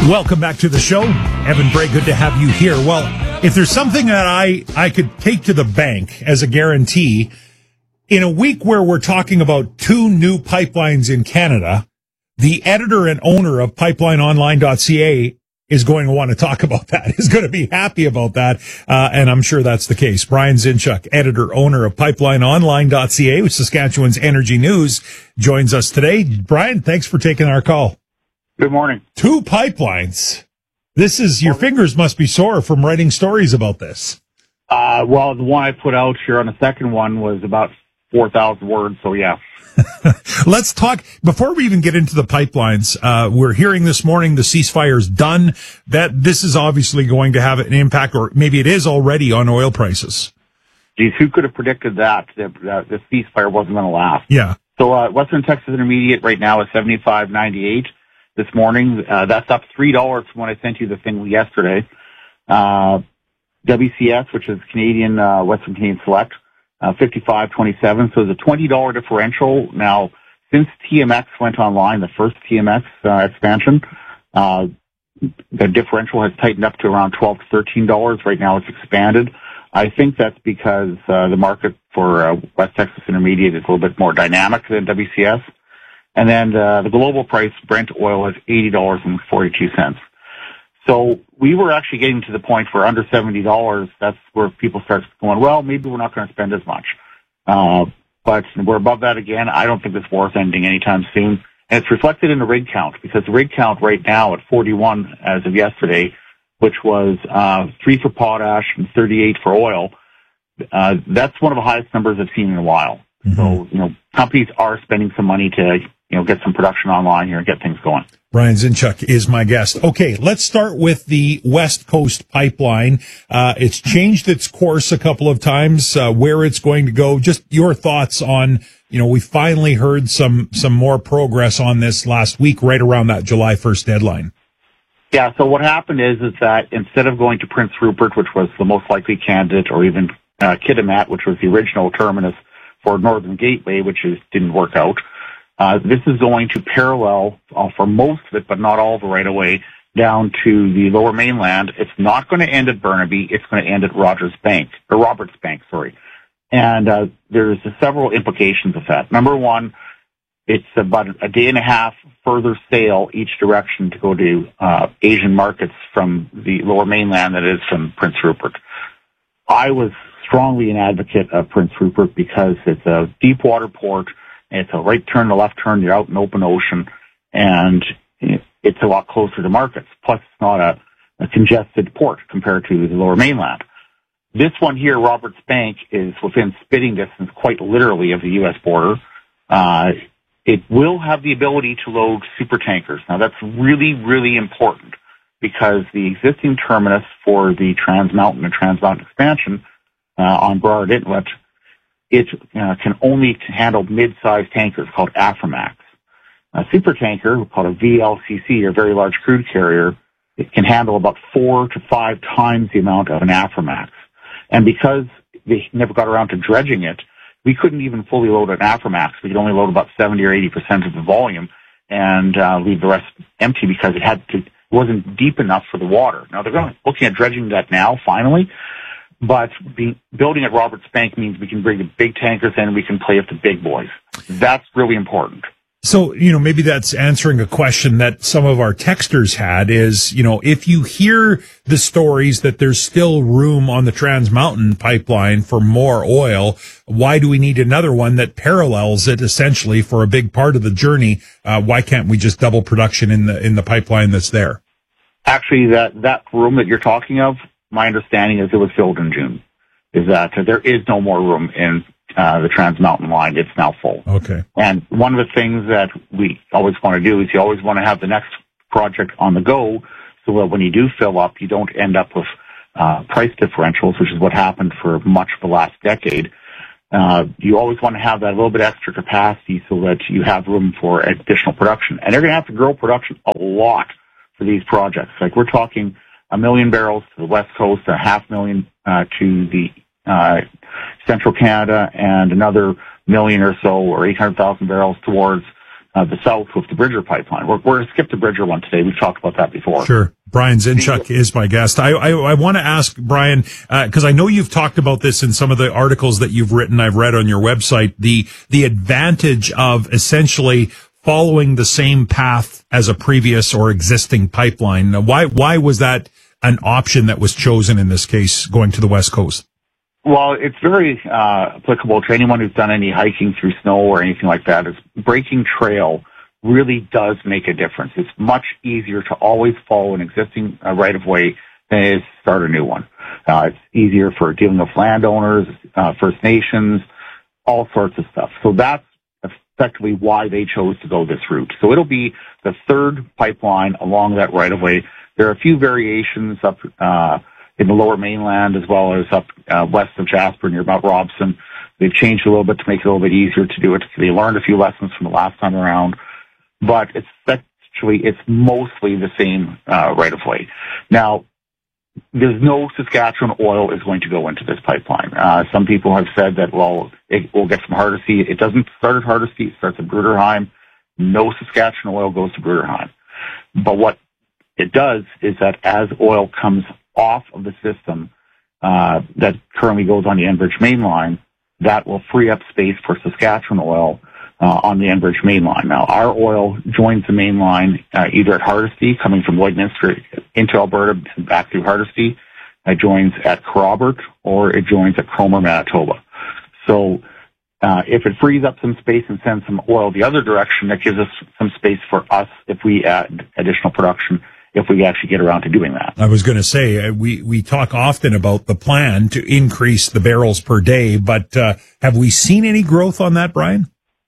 Welcome back to the show. Evan Bray, good to have you here. Well, if there's something that I could take to the bank as a guarantee, in a week where we're talking about 2 new pipelines in Canada, the editor and owner of pipelineonline.ca is going to want to talk about that, is going to be happy about that, and I'm sure that's the case. Brian Zinchuk, editor, owner of pipelineonline.ca, which is Saskatchewan's energy news, joins us today. Brian, thanks for taking our call. Good morning. 2 pipelines. This is, your fingers must be sore from writing stories about this. Well, the one I put out here on the second one was about 4,000 words, so yeah. Let's talk, before we even get into the pipelines, we're hearing this morning the ceasefire's done, that this is obviously going to have an impact, or maybe it is already, on oil prices. Geez, who could have predicted that the ceasefire wasn't going to last? Yeah. So Western Texas Intermediate right now is 75.98 this morning. That's up $3 from when I sent you the thing yesterday. WCS, which is Canadian, Western Canadian Select, 55.27. So there's a $20 differential. Now, since TMX went online, the first TMX expansion, the differential has tightened up to around $12 to $13. Right now it's expanded. I think that's because the market for West Texas Intermediate is a little bit more dynamic than WCS. And then the global price, Brent oil, is $80.42. So we were actually getting to the point where under $70, that's where people start going, well, maybe we're not going to spend as much. But we're above that again. I don't think this war is ending anytime soon. And it's reflected in the rig count, because the rig count right now at 41 as of yesterday, which was 3 for potash and 38 for oil, that's one of the highest numbers I've seen in a while. Mm-hmm. So, companies are spending some money to, get some production online here and get things going. Brian Zinchuk is my guest. Okay, let's start with the West Coast Pipeline. It's changed its course a couple of times, where it's going to go. Just your thoughts on, we finally heard some more progress on this last week, right around that July 1st deadline. Yeah, so what happened is that instead of going to Prince Rupert, which was the most likely candidate, or even Kitimat, which was the original terminus for Northern Gateway, which didn't work out, this is going to parallel for most of it, but not all the right of way, down to the Lower Mainland. It's not going to end at Burnaby. It's going to end at Roberts Bank. And there's several implications of that. Number one, it's about a day and a half further sail each direction to go to Asian markets from the Lower Mainland that is from Prince Rupert. I was strongly an advocate of Prince Rupert because it's a deep water port. It's a right turn, a left turn. You're out in open ocean, and it's a lot closer to markets. Plus, it's not a congested port compared to the Lower Mainland. This one here, Roberts Bank, is within spitting distance, quite literally, of the U.S. border. It will have the ability to load super tankers. Now, that's really, really important, because the existing terminus for the Trans Mountain and Trans Mountain expansion on Burrard Inlet, it can only handle mid-sized tankers called Aframax. A supertanker, called a VLCC, or very large crude carrier, it can handle about 4 to 5 times the amount of an Aframax. And because they never got around to dredging it, we couldn't even fully load an Aframax. We could only load about 70 or 80% of the volume and leave the rest empty, because it wasn't deep enough for the water. Now they're looking at dredging that now, finally. But building at Roberts Bank means we can bring the big tankers in and we can play with the big boys. That's really important. So, maybe that's answering a question that some of our texters had is, if you hear the stories that there's still room on the Trans Mountain pipeline for more oil, why do we need another one that parallels it essentially for a big part of the journey? Why can't we just double production in the pipeline that's there? Actually, that room that you're talking of, my understanding is it was filled in June, is that there is no more room in the Trans Mountain line. It's now full. Okay. And one of the things that we always want to do is you always want to have the next project on the go, so that when you do fill up, you don't end up with price differentials, which is what happened for much of the last decade. You always want to have that little bit extra capacity so that you have room for additional production. And they're going to have to grow production a lot for these projects. Like, we're talking 1 million barrels to the West Coast, 500,000 to the Central Canada, and another million or so, or 800,000 barrels towards the south with the Bridger pipeline. We're going to skip the Bridger one today. We've talked about that before. Sure. Brian Zinchuk is my guest. I want to ask Brian, because I know you've talked about this in some of the articles that you've written, I've read on your website, the advantage of essentially following the same path as a previous or existing pipeline. Now, why was that an option that was chosen in this case, going to the West Coast? Well, it's very applicable to anyone who's done any hiking through snow or anything like that. Is breaking trail really does make a difference. It's much easier to always follow an existing right-of-way than it is to start a new one. It's easier for dealing with landowners, First Nations, all sorts of stuff. So that's effectively why they chose to go this route. So it'll be the third pipeline along that right-of-way. There are a few variations up in the Lower Mainland as well as up west of Jasper near Mount Robson. They've changed a little bit to make it a little bit easier to do it. They learned a few lessons from the last time around, but it's mostly the same right-of-way. Now, there's no Saskatchewan oil is going to go into this pipeline. Some people have said that, well, it will get from Hardisty. It doesn't start at Hardisty. It starts at Bruderheim. No Saskatchewan oil goes to Bruderheim. But what it does is that as oil comes off of the system that currently goes on the Enbridge mainline, that will free up space for Saskatchewan oil on the Enbridge mainline. Now, our oil joins the mainline either at Hardisty, coming from Lloydminster into Alberta and back through Hardisty. It joins at Kerrobert, or it joins at Cromer, Manitoba. So if it frees up some space and sends some oil the other direction, that gives us some space for us if we add additional production, if we actually get around to doing that. I was going to say, we talk often about the plan to increase the barrels per day, but have we seen any growth on that, Brian?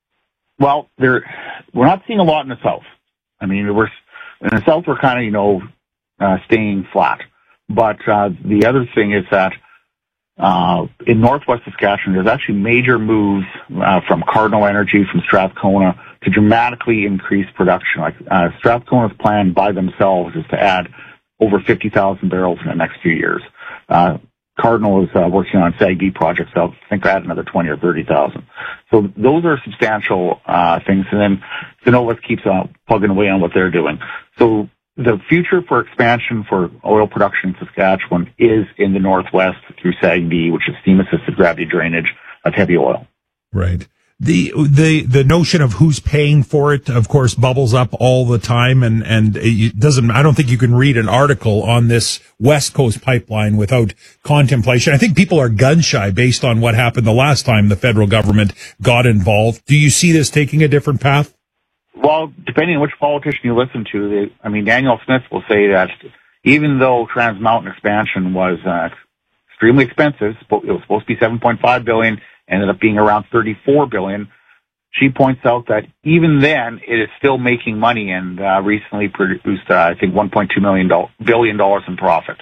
Well, we're not seeing a lot in the south. I mean, in the south, we're kind of, staying flat. But the other thing is that in northwest Saskatchewan, there's actually major moves from Cardinal Energy, from Strathcona, to dramatically increase production. Like Strathcona's plan by themselves is to add over 50,000 barrels in the next few years. Cardinal is working on SAGD projects. I think add another 20 or 30,000. So those are substantial things. And then Cenovus keeps plugging away on what they're doing. So the future for expansion for oil production in Saskatchewan is in the northwest through SAGD, which is steam-assisted gravity drainage of heavy oil. Right. The notion of who's paying for it, of course, bubbles up all the time, and it doesn't. I don't think you can read an article on this West Coast pipeline without contemplation. I think people are gun shy based on what happened the last time the federal government got involved. Do you see this taking a different path? Well, depending on which politician you listen to, Daniel Smith will say that even though Trans Mountain expansion was extremely expensive, it was supposed to be $7.5 billion, ended up being around $34 billion. She points out that even then, it is still making money and recently produced, I think, $1.2 billion in profit.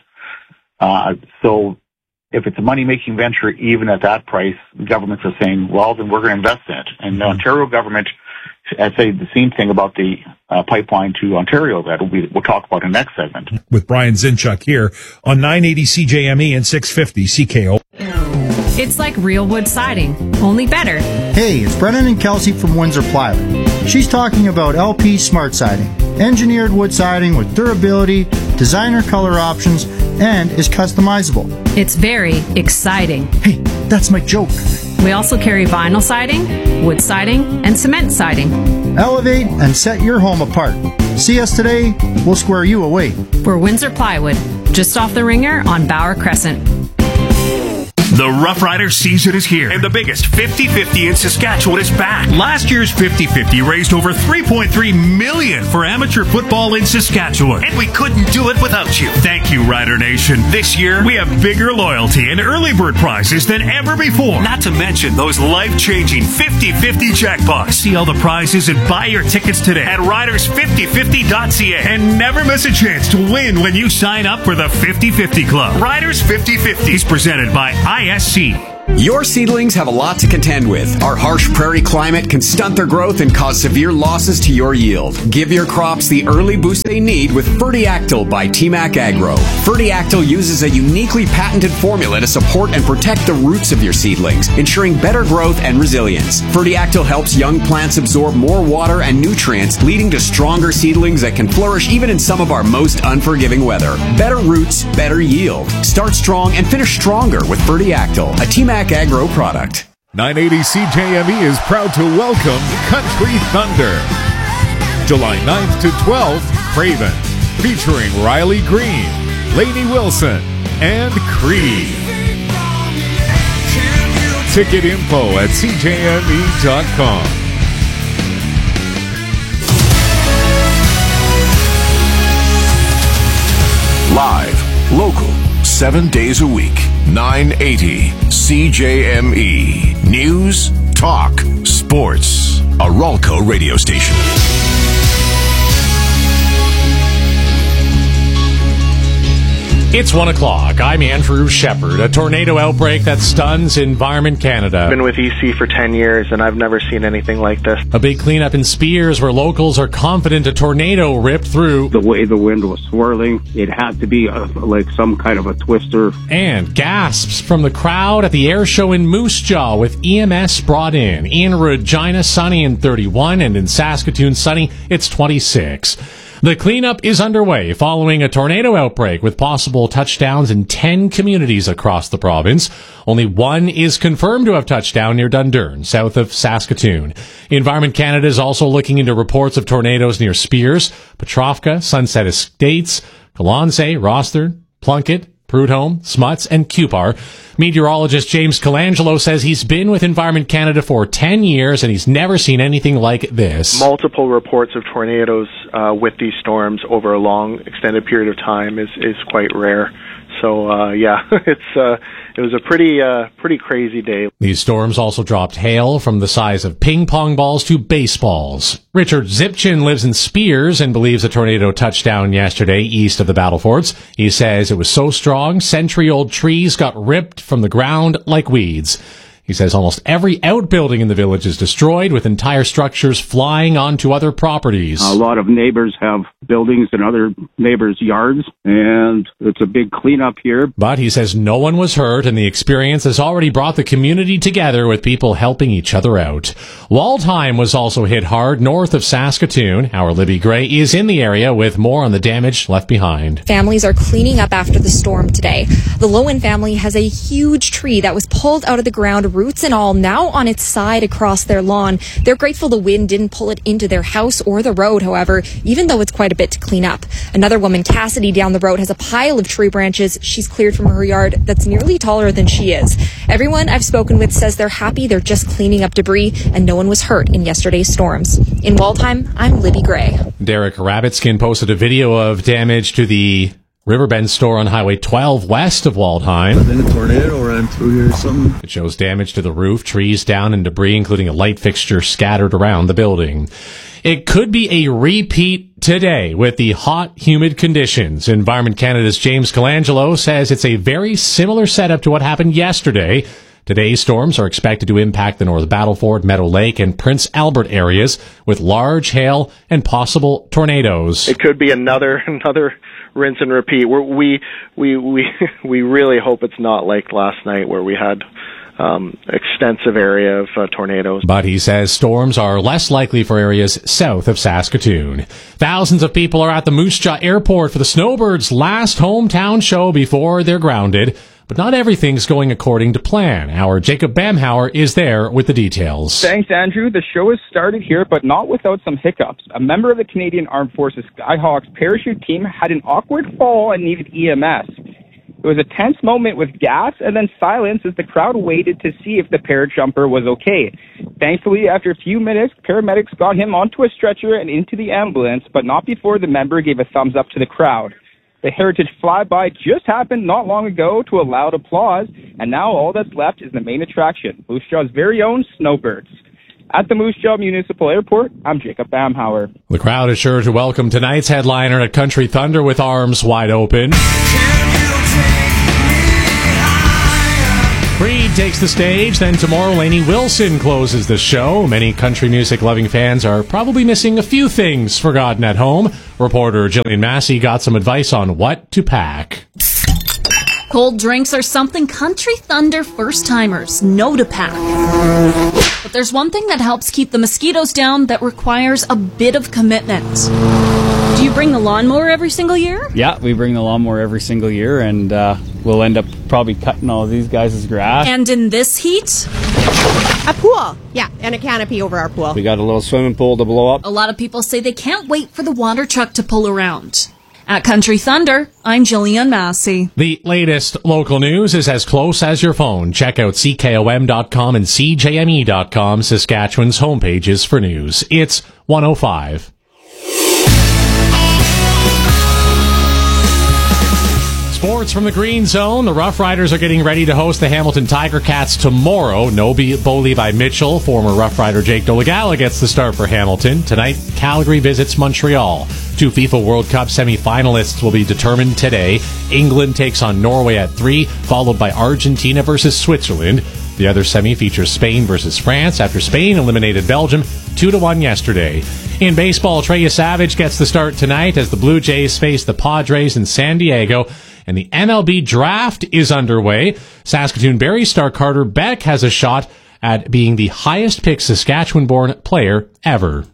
So if it's a money-making venture, even at that price, governments are saying, well, then we're going to invest in it. And the Ontario government, I'd say the same thing about the pipeline to Ontario that we'll talk about in the next segment. With Brian Zinchuk here on 980 CJME and 650 CKO. It's like real wood siding, only better. Hey, it's Brennan and Kelsey from Windsor Plywood. She's talking about LP Smart Siding, engineered wood siding with durability, designer color options, and is customizable. It's very exciting. Hey, that's my joke. We also carry vinyl siding, wood siding, and cement siding. Elevate and set your home apart. See us today, we'll square you away. We're Windsor Plywood, just off the Ringer on Bauer Crescent. The Rough Riders season is here, and the biggest 50-50 in Saskatchewan is back. Last year's 50-50 raised over $3.3 million for amateur football in Saskatchewan, and we couldn't do it without you. Thank you, Rider Nation. This year, we have bigger loyalty and early bird prizes than ever before, not to mention those life-changing 50-50 jackpots. See all the prizes and buy your tickets today at riders5050.ca, and never miss a chance to win when you sign up for the 50-50 Club. Riders 50-50 is presented by ISC. Your seedlings have a lot to contend with. Our harsh prairie climate can stunt their growth and cause severe losses to your yield. Give your crops the early boost they need with Fertiactyl by TMAC Agro. Fertiactyl uses a uniquely patented formula to support and protect the roots of your seedlings, ensuring better growth and resilience. Fertiactyl helps young plants absorb more water and nutrients, leading to stronger seedlings that can flourish even in some of our most unforgiving weather. Better roots, better yield. Start strong and finish stronger with Fertiactyl, a TMAC Agro product. 980 CJME is proud to welcome Country Thunder. July 9th to 12th, Craven, featuring Riley Green, Lainey Wilson, and Creed. Ticket info at CJME.com. Live, local, 7 days a week. 980 CJME. News, talk, sports. A Ralco radio station. It's 1 o'clock. I'm Andrew Shepard. A tornado outbreak that stuns Environment Canada. I've been with EC for 10 years, and I've never seen anything like this. A big cleanup in Spears, where locals are confident a tornado ripped through. The way the wind was swirling, it had to be like some kind of a twister. And gasps from the crowd at the air show in Moose Jaw, with EMS brought in. In Regina, sunny and 31, and in Saskatoon, sunny, it's 26. The cleanup is underway following a tornado outbreak with possible touchdowns in 10 communities across the province. Only one is confirmed to have touched down near Dundurn, south of Saskatoon. Environment Canada is also looking into reports of tornadoes near Spears, Petrovka, Sunset Estates, Colonsay, Rosthern, Plunkett, Prudhomme, Smuts, and Cupar. Meteorologist James Colangelo says he's been with Environment Canada for 10 years and he's never seen anything like this. Multiple reports of tornadoes with these storms over a long, extended period of time is quite rare. So, it was a pretty crazy day. These storms also dropped hail from the size of ping pong balls to baseballs. Richard Zipchin lives in Spears and believes a tornado touched down yesterday east of the Battlefords. He says it was so strong, century-old trees got ripped from the ground like weeds. He says almost every outbuilding in the village is destroyed, with entire structures flying onto other properties. A lot of neighbors have buildings in other neighbors' yards, and it's a big cleanup here. But he says no one was hurt, and the experience has already brought the community together, with people helping each other out. Waldheim was also hit hard north of Saskatoon. Our Libby Gray is in the area with more on the damage left behind. Families are cleaning up after the storm today. The Lowen family has a huge tree that was pulled out of the ground, roots and all, now on its side across their lawn. They're grateful the wind didn't pull it into their house or the road, however, even though it's quite a bit to clean up. Another woman, Cassidy, down the road has a pile of tree branches she's cleared from her yard that's nearly taller than she is. Everyone I've spoken with says they're happy they're just cleaning up debris and no one was hurt in yesterday's storms. In Waldheim, I'm Libby Gray. Derek Rabbitskin posted a video of damage to the Riverbend store on Highway 12 west of Waldheim. I think a tornado ran through here or something. It shows damage to the roof, trees down, and debris, including a light fixture scattered around the building. It could be a repeat today with the hot, humid conditions. Environment Canada's James Colangelo says it's a very similar setup to what happened yesterday. Today's storms are expected to impact the North Battleford, Meadow Lake, and Prince Albert areas with large hail and possible tornadoes. It could be another rinse and repeat. We really hope it's not like last night where we had extensive area of tornadoes. But he says storms are less likely for areas south of Saskatoon. Thousands of people are at the Moose Jaw Airport for the Snowbirds' last hometown show before they're grounded. But not everything's going according to plan. Our Jacob Bamhauer is there with the details. Thanks, Andrew. The show has started here, but not without some hiccups. A member of the Canadian Armed Forces Skyhawks parachute team had an awkward fall and needed EMS. It was a tense moment with gas and then silence as the crowd waited to see if the parajumper was okay. Thankfully, after a few minutes, paramedics got him onto a stretcher and into the ambulance, but not before the member gave a thumbs up to the crowd. The Heritage Flyby just happened not long ago to a loud applause, and now all that's left is the main attraction, Moose Jaw's very own Snowbirds. At the Moose Jaw Municipal Airport, I'm Jacob Bamhauer. The crowd is sure to welcome tonight's headliner at Country Thunder with arms wide open. Creed tonight takes the stage. Then tomorrow, Lainey Wilson closes the show. Many country music-loving fans are probably missing a few things forgotten at home. Reporter Jillian Massey got some advice on what to pack. Cold drinks are something Country Thunder first-timers know to pack. But there's one thing that helps keep the mosquitoes down that requires a bit of commitment. Do you bring the lawnmower every single year? Yeah, we bring the lawnmower every single year, and we'll end up probably cutting all these guys' grass. And in this heat? A pool, yeah, and a canopy over our pool. We got a little swimming pool to blow up. A lot of people say they can't wait for the water truck to pull around. At Country Thunder, I'm Jillian Massey. The latest local news is as close as your phone. Check out CKOM.com and CJME.com, Saskatchewan's homepages for news. It's 105. Sports from the Green Zone. The Rough Riders are getting ready to host the Hamilton Tiger Cats tomorrow. No Bo Levi Mitchell. Former Rough Rider Jake Dolegala gets the start for Hamilton. Tonight, Calgary visits Montreal. 2 FIFA World Cup semi-finalists will be determined today. England takes on Norway at 3, followed by Argentina versus Switzerland. The other semi features Spain versus France after Spain eliminated Belgium 2-1 yesterday. In baseball, Trey Savage gets the start tonight as the Blue Jays face the Padres in San Diego. And the MLB draft is underway. Saskatoon Berry star Carter Beck has a shot at being the highest picked Saskatchewan-born player ever.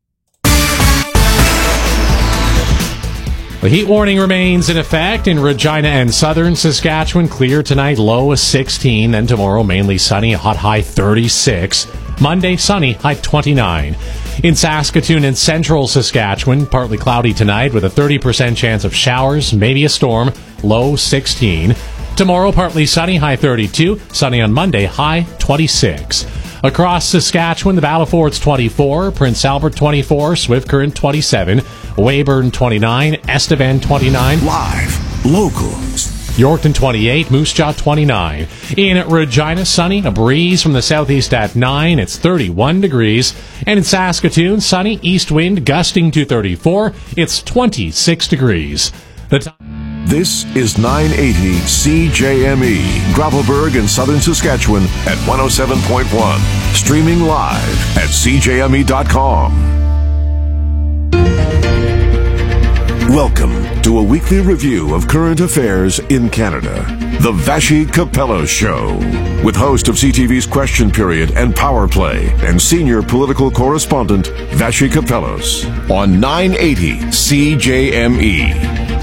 The heat warning remains in effect in Regina and southern Saskatchewan. Clear tonight, low is 16. Then tomorrow, mainly sunny, a hot high 36. Monday, sunny, high 29. In Saskatoon and central Saskatchewan, partly cloudy tonight with a 30% chance of showers, maybe a storm, low 16. Tomorrow, partly sunny, high 32. Sunny on Monday, high 26. Across Saskatchewan, the Battle Fort's 24, Prince Albert 24, Swift Current 27, Weyburn 29, Estevan 29. Live, local. Yorkton 28, Moose Jaw 29. In Regina, sunny, a breeze from the southeast at 9. It's 31 degrees. And in Saskatoon, sunny, east wind gusting to 34. It's 26 degrees. This is 980 CJME, Gravelburg in southern Saskatchewan at 107.1. Streaming live at CJME.com. Welcome to a weekly review of current affairs in Canada. The Vashi Capello Show. With host of CTV's Question Period and Power Play and senior political correspondent Vashi Capellos on 980 CJME.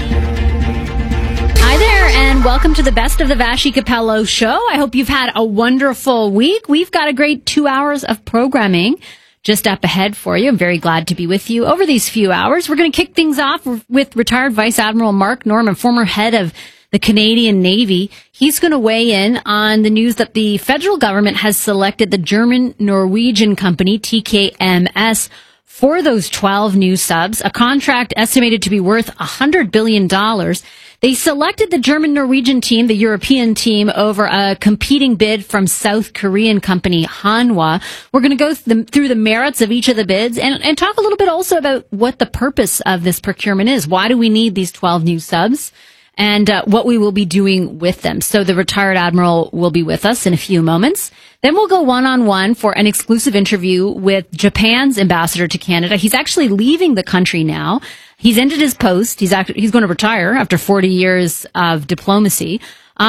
Hi there, and welcome to the Best of the Vashi Capello Show. I hope you've had a wonderful week. We've got a great 2 hours of programming just up ahead for you. I'm very glad to be with you over these few hours. We're going to kick things off with retired Vice Admiral Mark Norman, former head of the Canadian Navy. He's going to weigh in on the news that the federal government has selected the German-Norwegian company TKMS for those 12 new subs, a contract estimated to be worth $100 billion. They selected the German-Norwegian team, the European team, over a competing bid from South Korean company Hanwha. We're going to go through the merits of each of the bids and talk a little bit also about what the purpose of this procurement is. Why do we need these 12 new subs? And what we will be doing with them. So the retired admiral will be with us in a few moments. Then we'll go one-on-one for an exclusive interview with Japan's ambassador to Canada. He's actually leaving the country now. He's ended his post. He's going to retire after 40 years of diplomacy.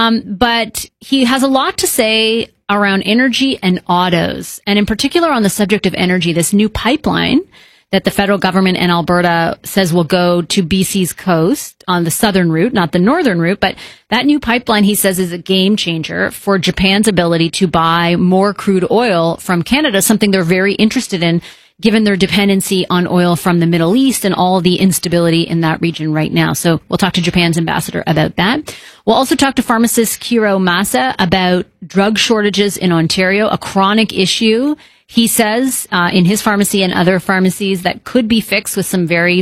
But he has a lot to say around energy and autos, and in particular on the subject of energy, this new pipeline that the federal government and Alberta says will go to BC's coast on the southern route, not the northern route. But that new pipeline, he says, is a game changer for Japan's ability to buy more crude oil from Canada, something they're very interested in, given their dependency on oil from the Middle East and all the instability in that region right now. So we'll talk to Japan's ambassador about that. We'll also talk to pharmacist Kiro Masa about drug shortages in Ontario, a chronic issue, he says, in his pharmacy and other pharmacies that could be fixed with some very,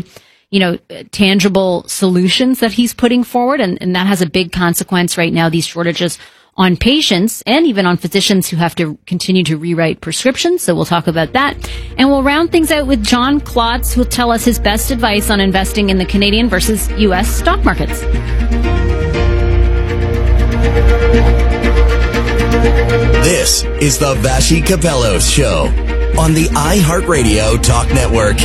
tangible solutions that he's putting forward. And that has a big consequence right now, these shortages on patients and even on physicians who have to continue to rewrite prescriptions. So we'll talk about that. And we'll round things out with John Klotz, who'll tell us his best advice on investing in the Canadian versus U.S. stock markets. This is the Vassy Capello Show on the iHeartRadio Talk Network.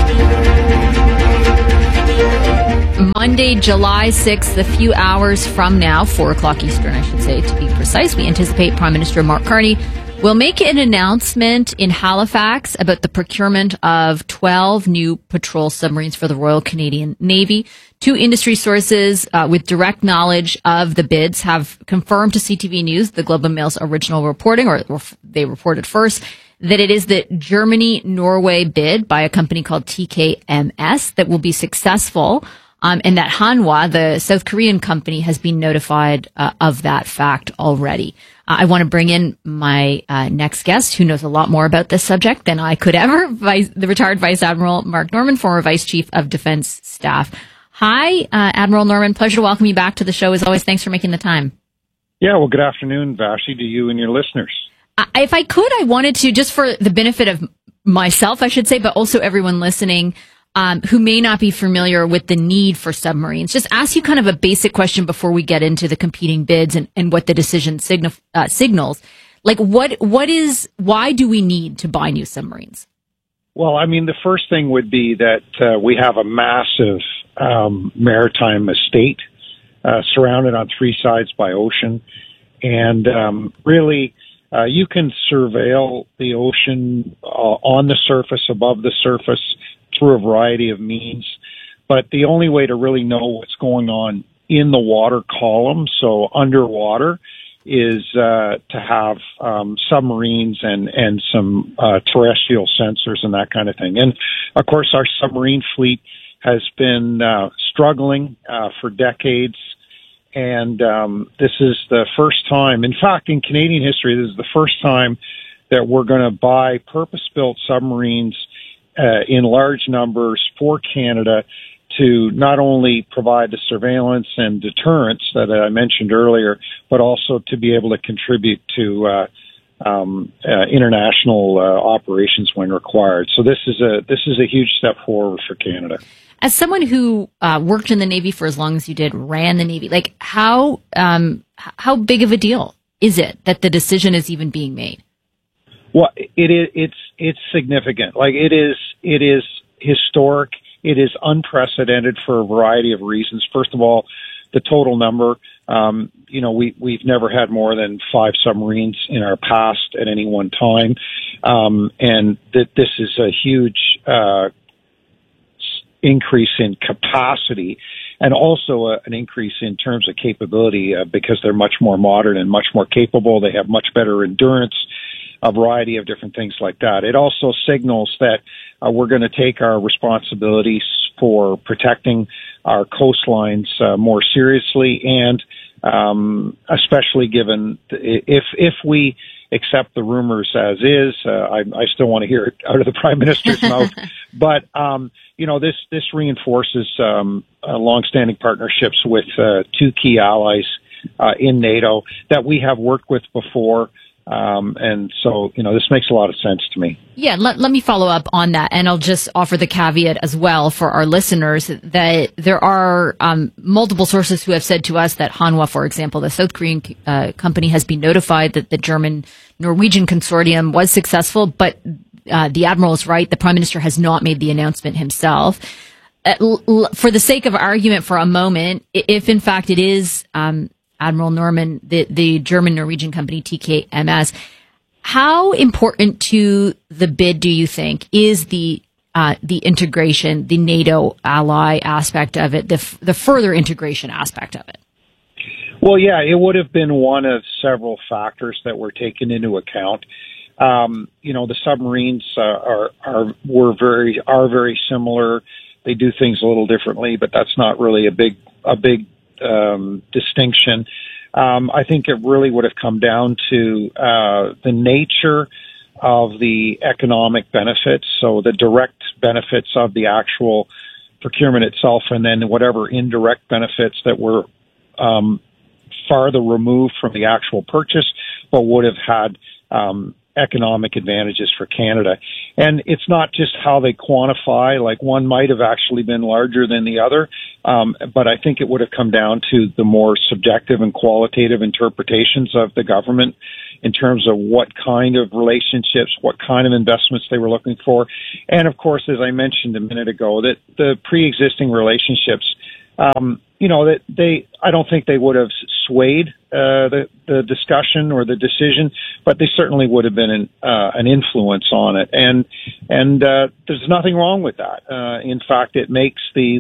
Monday, July 6th, a few hours from now, 4 o'clock Eastern, I should say, to be precise, we anticipate Prime Minister Mark Carney will make an announcement in Halifax about the procurement of 12 new patrol submarines for the Royal Canadian Navy. Two industry sources with direct knowledge of the bids have confirmed to CTV News, the Globe and Mail's original reporting, or they reported first, that it is the Germany-Norway bid by a company called TKMS that will be successful. And that Hanwha, the South Korean company, has been notified of that fact already. I want to bring in my next guest, who knows a lot more about this subject than I could ever, the retired Vice Admiral Mark Norman, former Vice Chief of Defense Staff. Hi, Admiral Norman. Pleasure to welcome you back to the show. As always, thanks for making the time. Yeah, well, good afternoon, Vassy, to you and your listeners. If I could, I wanted to, just for the benefit of myself, I should say, but also everyone listening, who may not be familiar with the need for submarines, just ask you kind of a basic question before we get into the competing bids and what the decision signals. Like, why do we need to buy new submarines? Well, I mean, the first thing would be that we have a massive maritime estate surrounded on three sides by ocean. And really, you can surveil the ocean on the surface, above the surface, through a variety of means. But the only way to really know what's going on in the water column, so underwater, is to have submarines and some terrestrial sensors and that kind of thing. And, of course, our submarine fleet has been struggling for decades. And this is the first time, in fact, in Canadian history, this is the first time that we're going to buy purpose-built submarines in large numbers for Canada to not only provide the surveillance and deterrence that I mentioned earlier, but also to be able to contribute to international operations when required. So this is a huge step forward for Canada. As someone who worked in the Navy for as long as you did, ran the Navy, like how big of a deal is it that the decision is even being made? Well, it's significant. Like it is historic. It is unprecedented for a variety of reasons. First of all, the total number. We've never had more than 5 submarines in our past at any one time, and this is a huge increase in capacity, and also an increase in terms of capability because they're much more modern and much more capable. They have much better endurance. A variety of different things like that. It also signals that we're going to take our responsibilities for protecting our coastlines more seriously, and especially given if we accept the rumors as is, I still want to hear it out of the Prime Minister's mouth. But this reinforces longstanding partnerships with 2 key allies in NATO that we have worked with before. And so, this makes a lot of sense to me. Yeah, let me follow up on that. And I'll just offer the caveat as well for our listeners that there are multiple sources who have said to us that Hanwha, for example, the South Korean company, has been notified that the German-Norwegian consortium was successful. But the Admiral is right. The Prime Minister has not made the announcement himself. For the sake of argument for a moment, if in fact it is Admiral Norman, the German-Norwegian company TKMS, how important to the bid do you think is the integration, the NATO ally aspect of it, the further integration aspect of it? Well, yeah, it would have been one of several factors that were taken into account. The submarines are very similar. They do things a little differently, but that's not really a big distinction. I think it really would have come down to the nature of the economic benefits, so the direct benefits of the actual procurement itself, and then whatever indirect benefits that were farther removed from the actual purchase, but would have had economic advantages for Canada. And it's not just how they quantify, like one might have actually been larger than the other, but I think it would have come down to the more subjective and qualitative interpretations of the government in terms of what kind of relationships, what kind of investments they were looking for. And of course, as I mentioned a minute ago, that the pre-existing relationships, I don't think they would have swayed the discussion or the decision, but they certainly would have been an influence on it. And there's nothing wrong with that. In fact, it makes the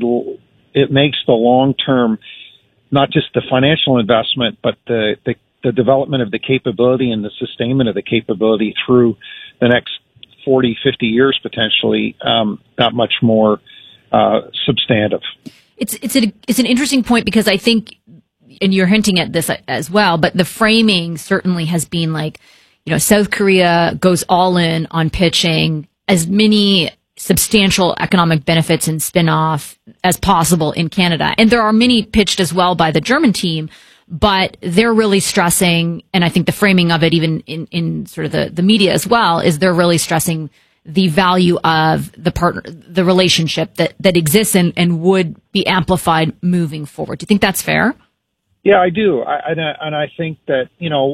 long term, not just the financial investment, but the development of the capability and the sustainment of the capability through the next 40, 50 years potentially, that much more substantive. It's an interesting point because I think, and you're hinting at this as well, but the framing certainly has been like, South Korea goes all in on pitching as many substantial economic benefits and spin-off as possible in Canada. And there are many pitched as well by the German team, but they're really stressing, and I think the framing of it even in sort of the media as well, is they're really stressing the value of the relationship that exists and would be amplified moving forward. Do you think that's fair? Yeah, I do. And I think that,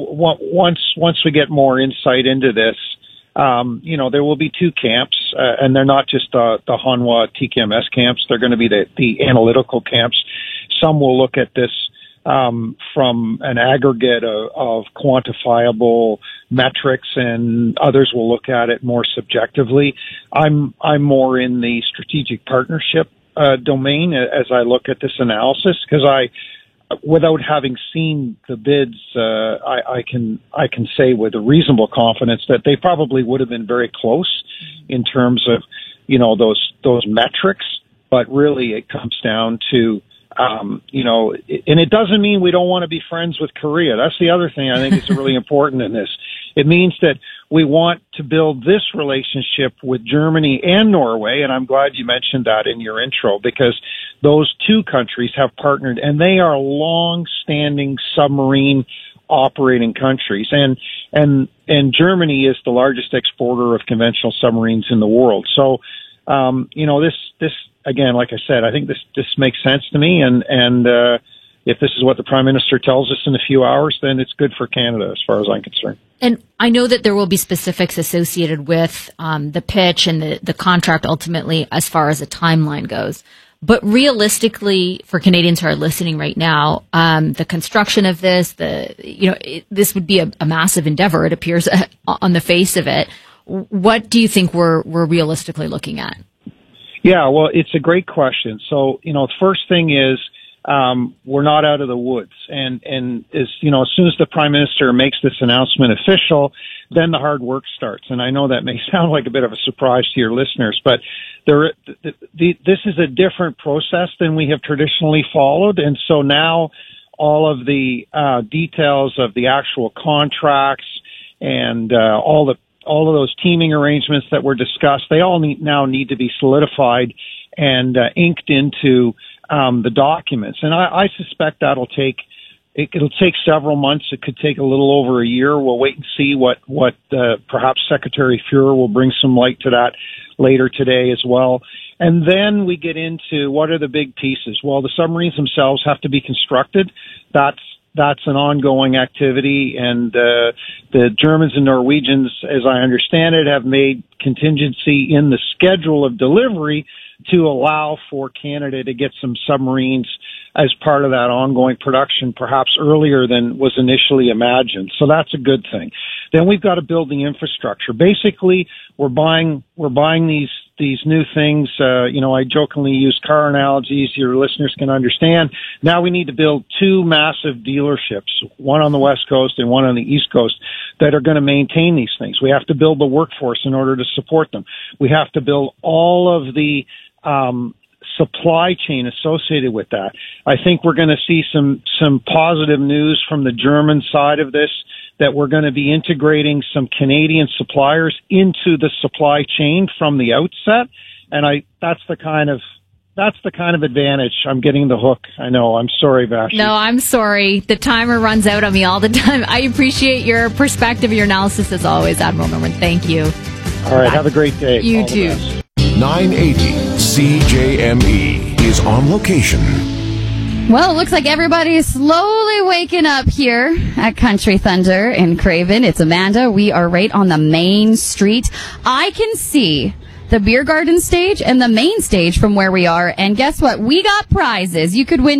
once we get more insight into this, there will be two camps, and they're not just the Hanwha TKMS camps. They're going to be the analytical camps. Some will look at this from an aggregate of quantifiable metrics, and others will look at it more subjectively. I'm more in the strategic partnership domain as I look at this analysis, because without having seen the bids, I can say with a reasonable confidence that they probably would have been very close in terms of those metrics. But really, it comes down to and it doesn't mean we don't want to be friends with Korea. That's the other thing I think is really important in this. It means that we want to build this relationship with Germany and Norway, and I'm glad you mentioned that in your intro, because those two countries have partnered, and they are long-standing submarine operating countries. And Germany is the largest exporter of conventional submarines in the world. So, this again, like I said, I think this makes sense to me, and if this is what the Prime Minister tells us in a few hours, then it's good for Canada as far as I'm concerned. And I know that there will be specifics associated with the pitch and the contract ultimately as far as the timeline goes. But realistically, for Canadians who are listening right now, the construction of this, this would be a massive endeavor. It appears on the face of it. What do you think we're realistically looking at? Yeah, well, it's a great question. So, the first thing is, we're not out of the woods. And as soon as the Prime Minister makes this announcement official, then the hard work starts. And I know that may sound like a bit of a surprise to your listeners, but this is a different process than we have traditionally followed. And so now all of the details of the actual contracts and all of those teaming arrangements that were discussed, they all now need to be solidified and inked into the documents. And I suspect it'll take several months. It could take a little over a year. We'll wait and see what perhaps Secretary Fuhrer will bring some light to that later today as well. And then we get into what are the big pieces. Well, the submarines themselves have to be constructed. That's an ongoing activity, and the Germans and Norwegians, as I understand it, have made contingency in the schedule of delivery to allow for Canada to get some submarines as part of that ongoing production, perhaps earlier than was initially imagined. So that's a good thing. Then we've got to build the infrastructure. Basically, we're buying these new things. I jokingly use car analogies your listeners can understand. Now we need to build two massive dealerships, one on the West Coast and one on the East Coast, that are going to maintain these things. We have to build the workforce in order to support them. We have to build all of the supply chain associated with that. I think we're going to see some positive news from the German side of this, that we're going to be integrating some Canadian suppliers into the supply chain from the outset. And that's the kind of that's the kind of advantage. I'm getting the hook. I know. I'm sorry, Vash. No, I'm sorry. The timer runs out on me all the time. I appreciate your perspective, your analysis as always, Admiral Norman. Thank you. All right. Have a great day. You all too. 980 CJME is on location. Well, it looks like everybody is slowly waking up here at Country Thunder in Craven. It's Amanda. We are right on the main street. I can see the beer garden stage and the main stage from where we are. And guess what? We got prizes. You could win